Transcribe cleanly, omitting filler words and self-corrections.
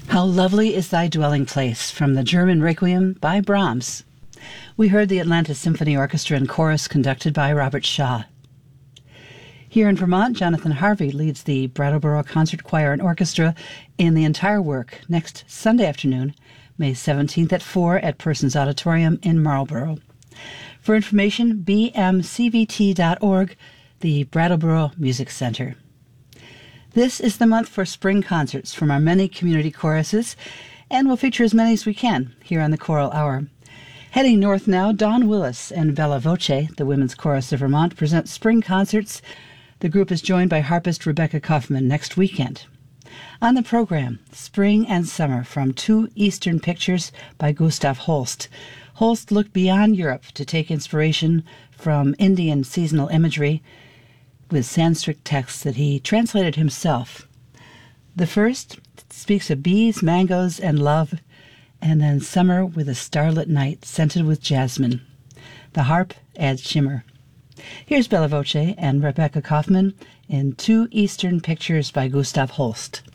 How Lovely is Thy Dwelling Place from the German Requiem by Brahms. We heard the Atlanta Symphony Orchestra and Chorus conducted by Robert Shaw. Here in Vermont, Jonathan Harvey leads the Brattleboro Concert Choir and Orchestra in the entire work next Sunday afternoon, May 17th at 4 at Persons Auditorium in Marlborough. For information, bmcvt.org, the Brattleboro Music Center. This is the month for spring concerts from our many community choruses, and we'll feature as many as we can here on the Choral Hour. Heading north now, Dawn Willis and Bella Voce, the Women's Chorus of Vermont, present spring concerts. The group is joined by harpist Rebecca Kaufman next weekend. On the program, Spring and Summer from Two Eastern Pictures by Gustav Holst. Holst looked beyond Europe to take inspiration from Indian seasonal imagery with Sanskrit texts that he translated himself. The first speaks of bees, mangoes, and love, and then summer with a starlit night scented with jasmine. The harp adds shimmer. Here's Bella Voce and Rebecca Kaufman in Two Eastern Pictures by Gustav Holst.